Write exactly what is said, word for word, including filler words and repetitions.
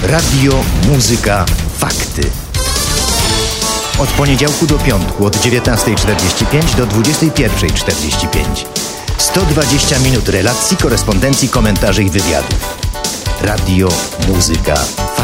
Radio, muzyka, fakty. Od poniedziałku do piątku od dziewiętnasta czterdzieści pięć do dwudziesta pierwsza czterdzieści pięć. sto dwadzieścia minut relacji, korespondencji, komentarzy i wywiadów. Radio, muzyka,